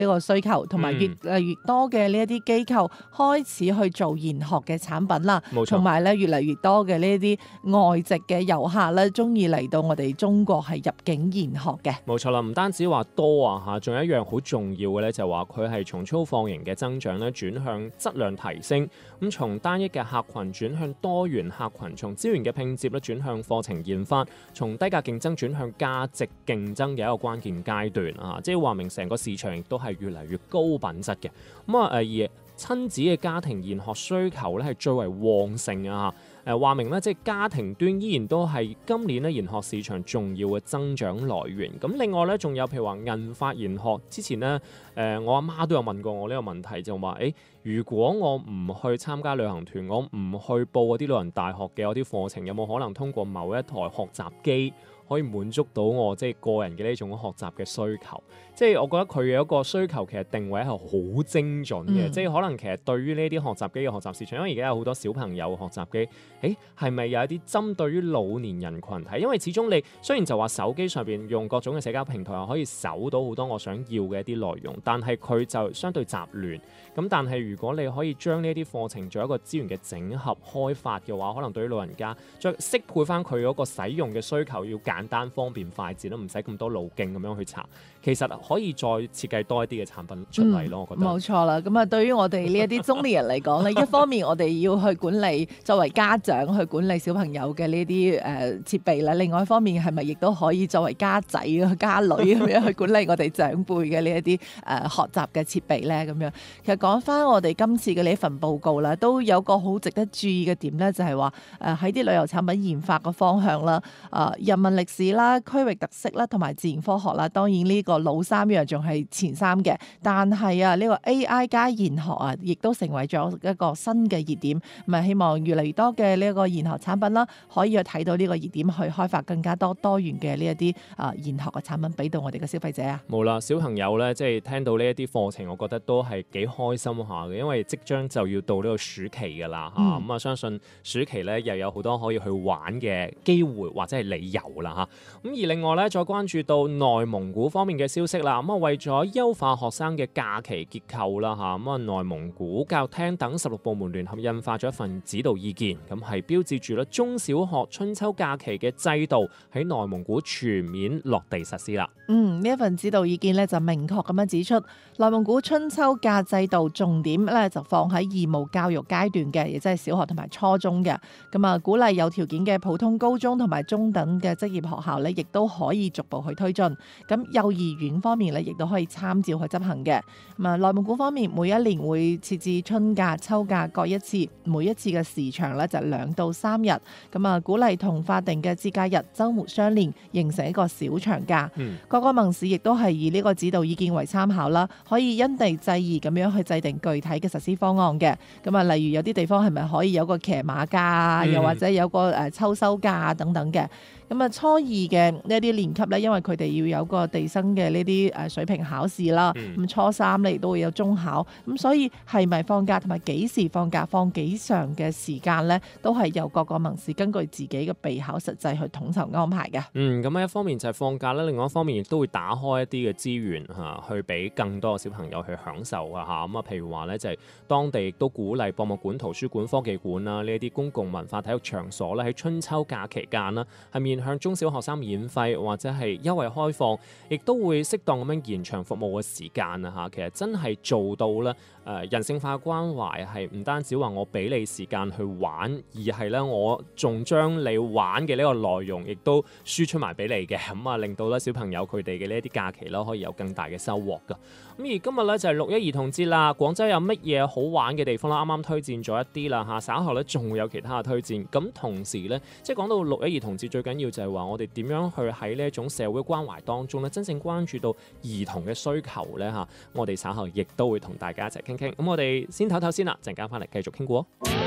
呢個需求，同埋越嚟越多嘅呢一啲機構開始去做研學嘅產品啦，同埋咧越嚟越多嘅呢一啲外籍嘅遊客咧，中意嚟到我哋中國係入境研學嘅。 冇錯啦，唔單止話多啊嚇，仲有一樣好重要嘅咧，就話佢係從粗放型嘅增長咧轉向質量提升，咁從單一嘅客群轉向多元客群，從資源嘅拼接咧轉向課程研發，從低價競爭轉向價值競爭嘅一個關鍵階段啊！即係話明成個市場亦都係越嚟越高品質嘅。咁啊而親子嘅家庭研學需求咧係最為旺盛啊！話明咧，即係家庭端依然都係今年咧研學市場重要嘅增長來源。咁另外咧，仲有譬如話銀髮研學，之前咧我阿媽都有問過我呢個問題，就話如果我唔去參加旅行團，我唔去報嗰啲老人大學嘅嗰啲課程，有冇可能通過某一台學習機可以滿足到我即係個人嘅呢種學習嘅需求？即係我覺得佢嘅一個需求其實定位係好精準嘅，即係可能其實對於呢啲學習機嘅學習市場，因為而家有好多小朋友嘅學習機，係咪有一啲針對於老年人群體？因為始終你雖然就話手機上邊用各種嘅社交平台可以搜到好多我想要嘅一啲內容，但係佢就相對雜亂。咁但係如果你可以將呢啲課程做一個資源嘅整合開發嘅話，可能對於老人家再適配翻佢嗰個使用嘅需求，要簡單方便快捷，都唔使咁多路徑咁樣去查。其實可以再設計多一啲嘅產品出嚟咯，我覺得。 冇錯啦，咁啊對於我哋呢一啲中年人嚟講咧，一方面我哋要去管理作為家長去管理小朋友嘅呢啲設備啦，另外一方面係咪亦都可以作為家仔家女咁樣去管理我哋長輩嘅呢一啲學習嘅設備咧？咁樣其實講翻我哋今次嘅呢份報告啦，都有個好值得注意嘅點咧，就係話喺啲旅遊產品研發嘅方向啦，人文歷史啦、區域特色啦同埋自然科學啦，當然呢個老三樣仲係前三嘅，但係呢個 AI 加研學亦都成為咗一個新嘅熱點，咁啊希望越嚟越多嘅呢一個研學產品啦，可以去睇到呢個熱點，去開發更加多元嘅呢一啲研學嘅產品俾到我哋嘅消費者啊！ 冇啦，小朋友咧即係聽到呢一啲課程，我覺得都係幾開心下嘅，因為即將就要到呢個暑期噶啦嚇，咁相信暑期咧又有好多可以去玩嘅機會或者係理由啦嚇。咁而另外咧，再關注到內蒙古方面嘅消息啦，咁為咗優化學生嘅假期結構啦嚇，咁內蒙古教育廳等16部門聯合印發咗一份指導意見，咁係標誌住咧中小學春秋假期嘅制度喺內蒙古全面落地實施啦。 呢一份指導意見咧就明確咁樣指出，內蒙古春秋假制度重點咧就放喺義務教育階段嘅，亦即係小學同埋初中嘅。咁啊，鼓勵有條件嘅普通高中同埋中等嘅職業學校咧，亦都可以逐步去推進。咁幼兒園方面咧，亦都可以參照去執行嘅。咁啊，內蒙古方面每一年會設置春假、秋假各一次，每一次嘅時長咧就2到3日。咁啊，鼓勵同法定嘅節假日、週末相連，形成一個小長假。各個盟市亦都係以呢個指導意見為參考啦，可以因地制宜咁樣去制定具體嘅實施方案嘅。咁啊，例如有啲地方係咪可以有個騎馬假啊，又或者有個秋收假啊等等嘅。咁啊，初二嘅呢一啲年級咧，因為佢哋要有個地生嘅呢啲水平考試啦。咁初三咧亦都會有中考，咁所以係咪放假同埋幾時放假、放幾長嘅時間咧，都係由各個盟市根據自己嘅備考實際去統籌安排嘅。 咁一方面就係放假啦，另外一方面亦都會打開一啲嘅資源去俾更多嘅小朋友去享受啊嚇。咁譬如話咧，就係當地亦都鼓勵博物館、圖書館、科技館啦呢一啲公共文化體育場所咧，喺春秋假期間啦，係面向中小學生免費或者係優惠開放，亦都會適當咁樣延長服務嘅時間啊嚇。其實真係做到咧人性化關懷，係唔單止話我俾你時間去玩，而係咧我仲將你玩嘅呢個內容亦都輸出埋俾你嘅，咁啊令到咧小朋友佢哋嘅呢一啲假期啦可以有更大嘅收穫噶。咁而今日咧就係6·1兒童節啦，廣州有乜嘢好玩嘅地方啦？啱啱推薦咗一啲啦嚇，稍後咧仲會有其他嘅推薦。咁同時咧，即係講到6·1兒童節，最緊要就係話我哋點樣去喺呢一種社會關懷當中咧，真正關注到兒童嘅需求咧嚇。我哋稍後亦都會同大家一齊傾傾。咁我哋先唞唞先啦，陣間翻嚟繼續傾過。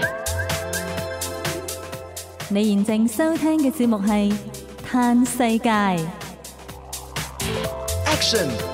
你現正收聽嘅節目係《嘆世界》。 Action